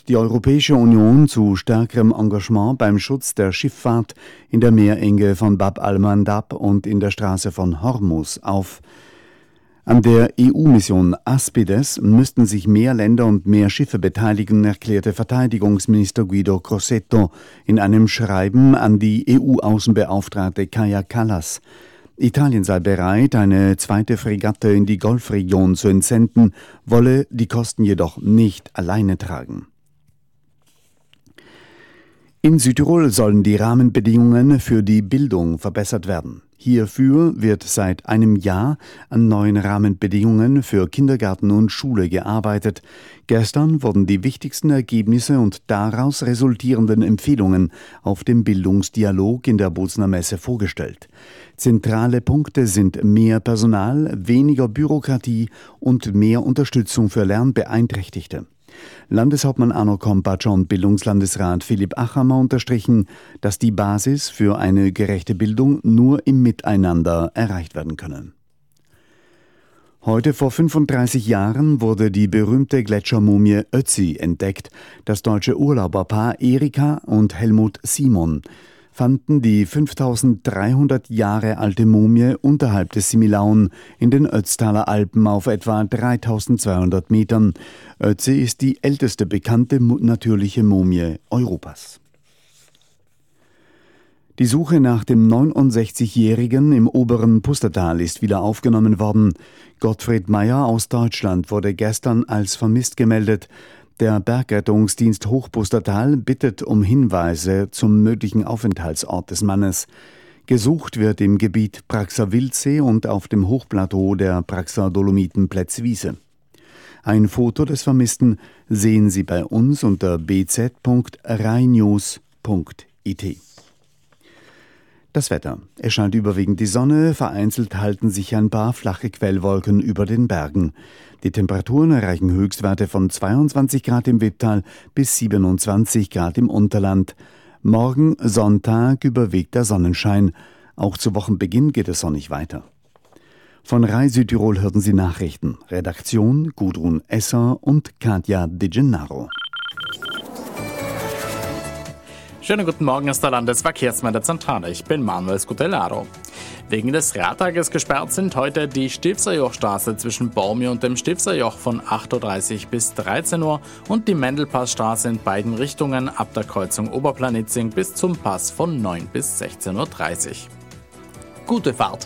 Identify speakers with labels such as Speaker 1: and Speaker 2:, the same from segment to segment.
Speaker 1: die Europäische Union zu stärkerem Engagement beim Schutz der Schifffahrt in der Meerenge von Bab al-Mandab und in der Straße von Hormuz auf. An der EU-Mission Aspides müssten sich mehr Länder und mehr Schiffe beteiligen, erklärte Verteidigungsminister Guido Crosetto in einem Schreiben an die EU-Außenbeauftragte Kaja Kallas. Italien sei bereit, eine zweite Fregatte in die Golfregion zu entsenden, wolle die Kosten jedoch nicht alleine tragen. In Südtirol sollen die Rahmenbedingungen für die Bildung verbessert werden. Hierfür wird seit einem Jahr an neuen Rahmenbedingungen für Kindergarten und Schule gearbeitet. Gestern wurden die wichtigsten Ergebnisse und daraus resultierenden Empfehlungen auf dem Bildungsdialog in der Bozner Messe vorgestellt. Zentrale Punkte sind mehr Personal, weniger Bürokratie und mehr Unterstützung für Lernbeeinträchtigte. Landeshauptmann Arno Kompatscher und Bildungslandesrat Philipp Achammer unterstrichen, dass die Basis für eine gerechte Bildung nur im Miteinander erreicht werden könne. Heute vor 35 Jahren wurde die berühmte Gletschermumie Ötzi entdeckt. Das deutsche Urlauberpaar Erika und Helmut Simon fanden die 5300 Jahre alte Mumie unterhalb des Similaun in den Ötztaler Alpen auf etwa 3200 Metern. Ötzi ist die älteste bekannte natürliche Mumie Europas. Die Suche nach dem 69-Jährigen im oberen Pustertal ist wieder aufgenommen worden. Gottfried Meyer aus Deutschland wurde gestern als vermisst gemeldet. Der Bergrettungsdienst Hochpustertal bittet um Hinweise zum möglichen Aufenthaltsort des Mannes. Gesucht wird im Gebiet Praxer Wildsee und auf dem Hochplateau der Praxer Dolomiten Plätzwiese. Ein Foto des Vermissten sehen Sie bei uns unter bz.rheinnews.it. Das Wetter. Es scheint überwiegend die Sonne, vereinzelt halten sich ein paar flache Quellwolken über den Bergen. Die Temperaturen erreichen Höchstwerte von 22 Grad im Wipptal bis 27 Grad im Unterland. Morgen Sonntag überwiegt der Sonnenschein. Auch zu Wochenbeginn geht es sonnig weiter. Von Rai Südtirol hörten Sie Nachrichten. Redaktion Gudrun Esser und Katja De Gennaro.
Speaker 2: Schönen guten Morgen aus der Landesverkehrsmann der Zentrale. Ich bin Manuel Scutellaro. Wegen des Radtages gesperrt sind heute die Stilfserjochstraße zwischen Baumir und dem Stilfserjoch von 8.30 Uhr bis 13 Uhr und die Mendelpassstraße in beiden Richtungen ab der Kreuzung Oberplanitzing bis zum Pass von 9 bis 16.30 Uhr. Gute Fahrt!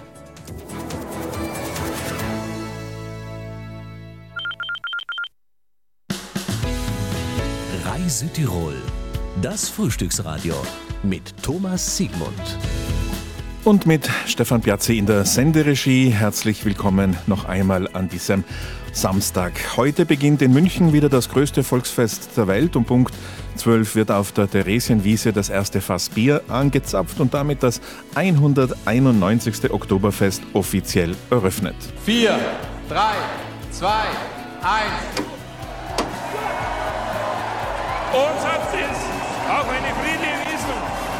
Speaker 3: Rai Südtirol. Das Frühstücksradio mit Thomas Siegmund.
Speaker 4: Und mit Stefan Piazzi in der Senderegie. Herzlich willkommen noch einmal an diesem Samstag. Heute beginnt in München wieder das größte Volksfest der Welt. Um Punkt 12 wird auf der Theresienwiese das erste Fass Bier angezapft und damit das 191. Oktoberfest offiziell eröffnet.
Speaker 5: 4, 3, 2, 1.
Speaker 6: Uns hat es auf eine friedliche Wiesn.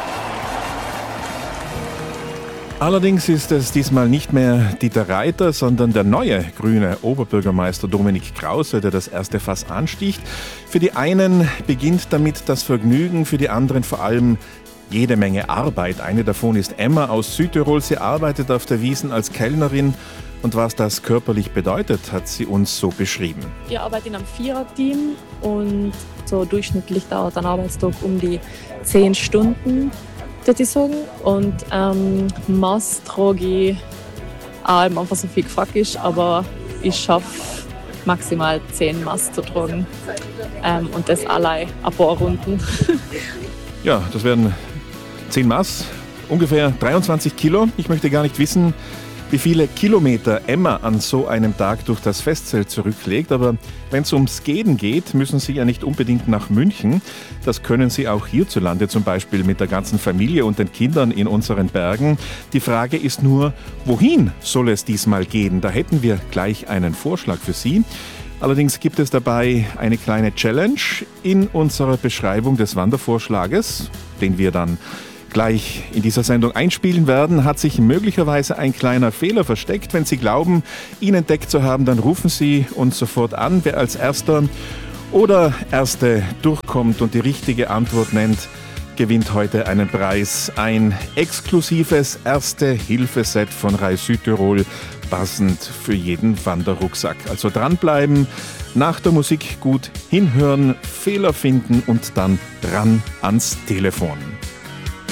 Speaker 4: Allerdings ist es diesmal nicht mehr Dieter Reiter, sondern der neue grüne Oberbürgermeister Dominik Krause, der das erste Fass ansticht. Für die einen beginnt damit das Vergnügen, für die anderen vor allem jede Menge Arbeit. Eine davon ist Emma aus Südtirol. Sie arbeitet auf der Wiesn als Kellnerin. Und was das körperlich bedeutet, hat sie uns so beschrieben.
Speaker 7: Ich arbeite in einem Viererteam und so durchschnittlich dauert ein Arbeitstag um die 10 Stunden, würde ich sagen. Und meist trage ich auch einfach so viel gefragt ist, aber ich schaffe maximal 10 Mast zu tragen und das allein ein paar Runden.
Speaker 4: Ja, das werden 10 Mast, ungefähr 23 Kilo. Ich möchte gar nicht wissen, wie viele Kilometer Emma an so einem Tag durch das Festzelt zurücklegt. Aber wenn es ums Gehen geht, müssen Sie ja nicht unbedingt nach München. Das können Sie auch hierzulande, zum Beispiel mit der ganzen Familie und den Kindern in unseren Bergen. Die Frage ist nur, wohin soll es diesmal gehen? Da hätten wir gleich einen Vorschlag für Sie. Allerdings gibt es dabei eine kleine Challenge in unserer Beschreibung des Wandervorschlages, den wir dann gleich in dieser Sendung einspielen werden, hat sich möglicherweise ein kleiner Fehler versteckt. Wenn Sie glauben, ihn entdeckt zu haben, dann rufen Sie uns sofort an, wer als Erster oder Erste durchkommt und die richtige Antwort nennt, gewinnt heute einen Preis. Ein exklusives Erste-Hilfe-Set von Reis Südtirol, passend für jeden Wanderrucksack. Also dranbleiben, nach der Musik gut hinhören, Fehler finden und dann ran ans Telefon.